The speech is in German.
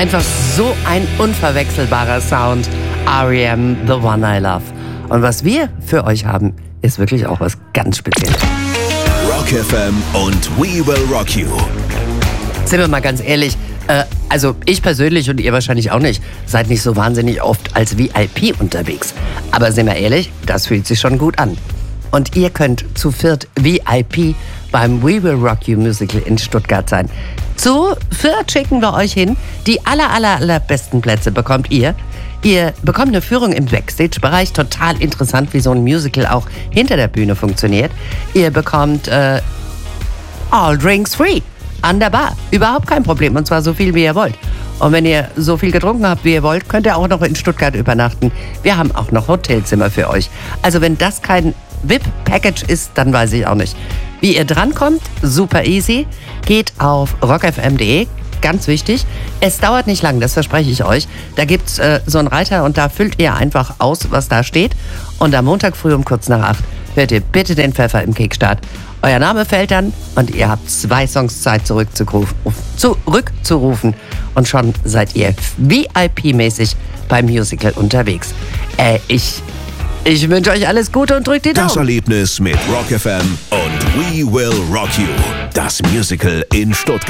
Einfach so ein unverwechselbarer Sound. R.E.M., The One I Love. Und was wir für euch haben, ist wirklich auch was ganz Spezielles. Rock FM und We Will Rock You. Sind wir mal ganz ehrlich, also ich persönlich und ihr wahrscheinlich auch nicht, seid nicht so wahnsinnig oft als VIP unterwegs. Aber sind wir ehrlich, das fühlt sich schon gut an. Und ihr könnt zu viert VIP beim We Will Rock You Musical in Stuttgart sein. Zu viert schicken wir euch hin. Die allerbesten Plätze bekommt ihr. Ihr bekommt eine Führung im Backstage-Bereich. Total interessant, wie so ein Musical auch hinter der Bühne funktioniert. Ihr bekommt all drinks free an der Bar. Überhaupt kein Problem. Und zwar so viel, wie ihr wollt. Und wenn ihr so viel getrunken habt, wie ihr wollt, könnt ihr auch noch in Stuttgart übernachten. Wir haben auch noch Hotelzimmer für euch. Also wenn das kein VIP-Package ist, dann weiß ich auch nicht. Wie ihr drankommt, super easy. Geht auf rockfm.de. Ganz wichtig, es dauert nicht lang, das verspreche ich euch. Da gibt's so einen Reiter und da füllt ihr einfach aus, was da steht. Und am Montag früh um kurz nach 8 hört ihr bitte den Pfeffer im Kickstart. Euer Name fällt dann und ihr habt 2 Songs Zeit zurückzurufen. Und schon seid ihr VIP-mäßig beim Musical unterwegs. Ich wünsche euch alles Gute und drückt die Daumen. Das Erlebnis mit Rock FM und We Will Rock You. Das Musical in Stuttgart.